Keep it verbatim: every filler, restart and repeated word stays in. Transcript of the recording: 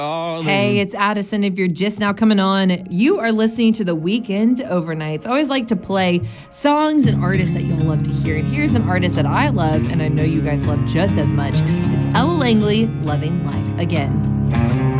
Hey, it's Addison. If you're just now coming on, you are listening to The Weekend Overnights. I always like to play songs and artists that you'll love to hear. And here's an artist that I love, and I know you guys love just as much. It's Ella Langley, Loving Life Again.